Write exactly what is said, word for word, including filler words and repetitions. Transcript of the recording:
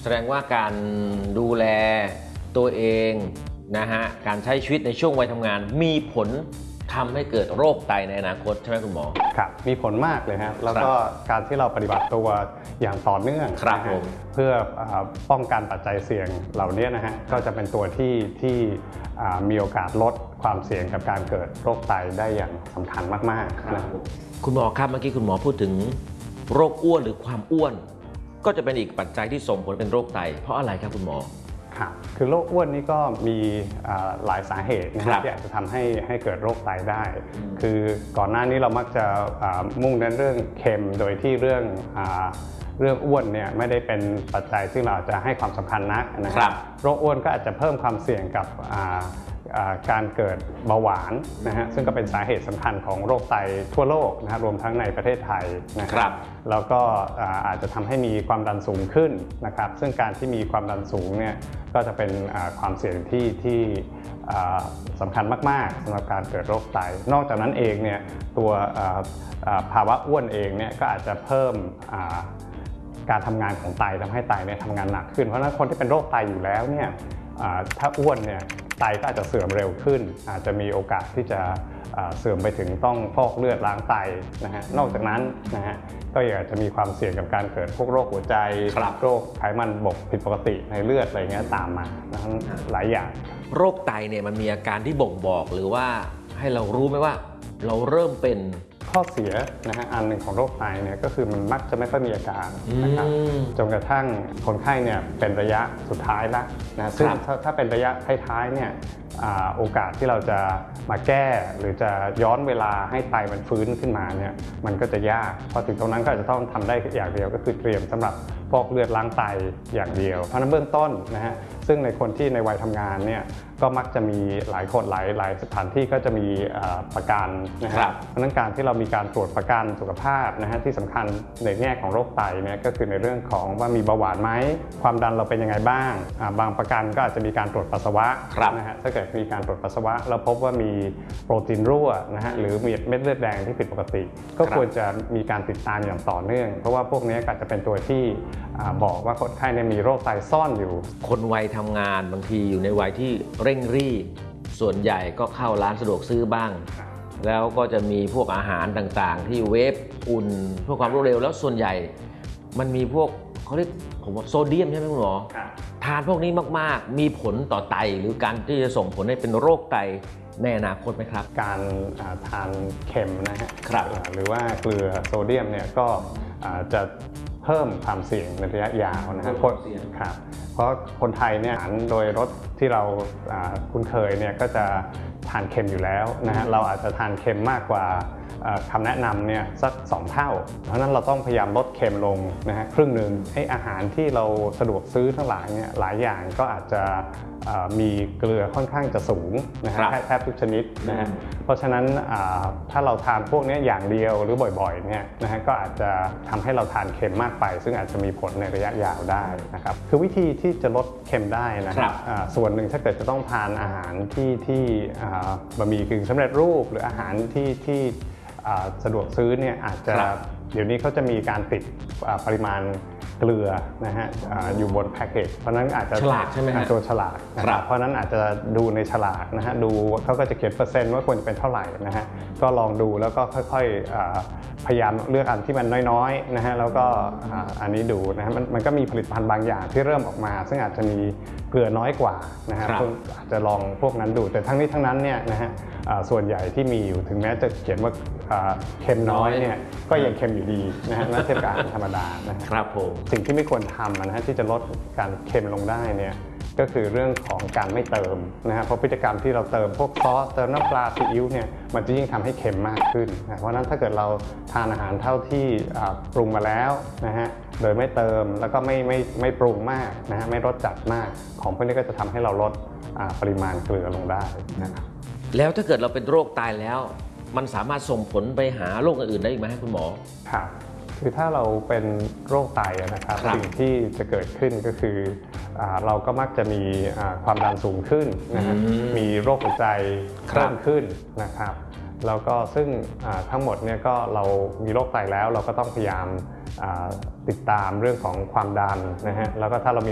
แสดงว่าการดูแลตัวเองนะฮะการใช้ชีวิตในช่วงวัยทำงานมีผลทำให้เกิดโรคไตในอนาคตใช่ไหมคุณหมอครับมีผลมากเลยฮะแล้วก็การที่เราปฏิบัติตัวอย่างต่อเนื่องครับผมเพื่อป้องกันปัจจัยเสี่ยงเหล่านี้นะฮะก็จะเป็นตัวที่ที่มีโอกาสลดความเสี่ยงกับการเกิดโรคไตได้อย่างสำคัญมากๆนะคุณหมอครับเมื่อกี้คุณหมอพูดถึงโรคอ้วนหรือความอ้วนก็จะเป็นอีกปัจจัยที่ส่งผลเป็นโรคไตเพราะอะไรครับคุณหมอครับคือโรคอ้วนนี่ก็มีหลายสาเหตุนะครับที่อาจจะทำให้ให้เกิดโรคไตได้คือก่อนหน้านี้เรามักจะมุ่งเน้นเรื่องเค็มโดยที่เรื่องเรื่องอ้วนเนี่ยไม่ได้เป็นปัจจัยซึ่งเราจะให้ความสำคัญนักนะครับโรคอ้วนก็อาจจะเพิ่มความเสี่ยงกับการเกิดเบาหวานนะฮะซึ่งก็เป็นสาเหตุสำคัญของโรคไตทั่วโลกนะครับรวมทั้งในประเทศไทยนะครับแล้วก็อาจจะทำให้มีความดันสูงขึ้นนะครับซึ่งการที่มีความดันสูงเนี่ยก็จะเป็นความเสี่ยงที่ที่สำคัญมากๆสำหรับการเกิดโรคไตนอกจากนั้นเองเนี่ยตัวภาวะอ้วนเองเนี่ยก็อาจจะเพิ่มการทำงานของไตทำให้ไตเนี่ยทำงานหนักขึ้นเพราะฉะนั้นคนที่เป็นโรคไตอยู่แล้วเนี่ยถ้าอ้วนเนี่ยไตก็อาจจะเสื่อมเร็วขึ้นอาจจะมีโอกาสที่จะเสื่อมไปถึงต้องฟอกเลือดล้างไตนะฮะนอกจากนั้นนะฮะก็อาจจะมีความเสี่ยงกับการเกิดพวกโรคหัวใจโรคไขมันบกผิดปกติในเลือดอะไรเงี้ยตามมาหลายอย่างโรคไตเนี่ยมันมีอาการที่บ่งบอกหรือว่าให้เรารู้ไหมว่าเราเริ่มเป็นข้อเสียนะฮะอันหนึ่งของโรคไตเนี่ยก็คือมันมักจะไม่ค่อยมีอาการนะครับจนกระทั่งคนไข้เนี่ยเป็นระยะสุดท้ายแล้วนะซึ่งถ้าเป็นระยะท้ายๆเนี่ยโอกาสที่เราจะมาแก้หรือจะย้อนเวลาให้ไตมันฟื้นขึ้นมาเนี่ยมันก็จะยากพอถึงตรงนั้นก็จะต้องทำได้อย่างเดียวก็คือเตรียมสำหรับฟอกเลือดล้างไตอย่างเดียวเพราะนั้นเบื้องต้นนะฮะซึ่งในคนที่ในวัยทำงานเนี่ยก็มักจะมีหลายคนหลายหลายสถานที่ก็จะมีประกันนะครับเพราะนั้นการที่เรามีการตรวจประกันสุขภาพนะฮะที่สำคัญในแง่ของโรคไตเนี่ยก็คือในเรื่องของว่ามีเบาหวานไหมความดันเราเป็นยังไงบ้างบางประกันก็อาจจะมีการตรวจปัสสาวะนะฮะถ้าเกิดมีการตรวจปัสสาวะแล้วพบว่ามีโปรตีนรั่วนะฮะหรือมีเม็ดเลือดแดงที่ผิดปกติก็ควรจะมีการติดตามอย่างต่อเนื่องเพราะว่าพวกนี้อาจจะเป็นตัวที่บอกว่าคนไข้มีโรคไตซ่อนอยู่คนวัยทำงานบางทีอยู่ในวัยที่เร่งรีบส่วนใหญ่ก็เข้าร้านสะดวกซื้อบ้างแล้วก็จะมีพวกอาหารต่างๆที่เวฟอุ่นเพื่อความรวดเร็วแล้วส่วนใหญ่มันมีพวกเขาเรียกผมว่าโซเดียมใช่ไหมคุณหมอทานพวกนี้มากๆมีผลต่อไตหรือการที่จะส่งผลให้เป็นโรคไตในอนาคตไหมครับการทานเค็มนะฮะหรือว่าเกลือโซเดียมเนี่ยก็จะเพิ่มความเสี่ยงในระยะยาวนะครับครับเพราะคนไทยเนี่ยโดยรสที่เราคุ้นเคยเนี่ยก็จะทานเค็มอยู่แล้วนะฮะเราอาจจะทานเค็มมากกว่าคำแนะนำเนี่ยสักสองเท่าเพราะนั้นเราต้องพยายามลดเค็มลงนะฮะครึ่งหนึ่งให้อาหารที่เราสะดวกซื้อทั้งหลายเนี่ยหลายอย่างก็อาจจะมีเกลือค่อนข้างจะสูงนะฮะแทบทุกชนิดนะฮะเพราะฉะนั้นถ้าเราทานพวกนี้อย่างเดียวหรือบ่อยๆเนี่ยนะฮะก็อาจจะทำให้เราทานเค็มมากไปซึ่งอาจจะมีผลในระยะยาวได้นะครับคือวิธีที่จะลดเค็มได้นะครับส่วนหนึ่งถ้าเกิดจะต้องทานอาหารที่ที่บะหมี่กึ่งสำเร็จรูปหรืออาหารที่ที่สะดวกซื้อเนี่ยอาจจะเดี๋ยวนี้เขาจะมีการติดปริมาณเกลือนะฮะ อ, อยู่บนแพ็กเกจเพราะนั้นอาจจะฉลากใช่ไหมฮะตัวฉลากเพราะนั้นอาจจะดูในฉลากนะฮะดูเขาก็จะเขียนเปอร์เซ็นต์ว่าควรจะเป็นเท่าไหร่นะฮะก็ลองดูแล้วก็ค่อยๆพยายามเลือกอันที่มันน้อยๆนะฮะแล้วก็อันนี้ดูนะฮะมันมันก็มีผลิตภัณฑ์บางอย่างที่เริ่มออกมาซึ่งอาจจะมีเกลือน้อยกว่านะฮะอาจจะลองพวกนั้นดูแต่ทั้งนี้ทั้งนั้นเนี่ยนะฮะส่วนใหญ่ที่มีอยู่ถึงแม้จะเขียนว่าเค็มน้อยเนี่ยก็ยังเค็มอยู่ดีนะฮะนั่นเป็นการธรรมดานะครับผมสิ่งที่ไม่ควรทำนะฮะที่จะลดการเค็มลงได้เนี่ยก็คือเรื่องของการไม่เติมนะฮะเพราะพฤติกรรมที่เราเติมพวกซอสเติมน้ำปลาซีอิ๊วเนี่ยมันจะยิ่งทำให้เค็มมากขึ้นนะเพราะฉะนั้นถ้าเกิดเราทานอาหารเท่าที่ปรุงมาแล้วนะฮะโดยไม่เติมแล้วก็ไม่ไม่ไม่ปรุงมากนะฮะไม่รสจัดมากของพวกนี้ก็จะทำให้เราลดปริมาณเกลือลงได้นะครับแล้วถ้าเกิดเราเป็นโรคไตแล้วมันสามารถส่งผลไปหาโรคอื่นๆได้อีกไหมคุณหมอครับคือถ้าเราเป็นโรคไตนะครับสิ่งที่จะเกิดขึ้นก็คือเราก็มักจะมีความดันสูงขึ้นนะฮะมีโรคหัวใจเพิ่มขึ้นนะครับแล้วก็ซึ่งทั้งหมดเนี่ยก็เรามีโรคไตแล้วเราก็ต้องพยายามติดตามเรื่องของความดันนะฮะแล้วก็ถ้าเรามี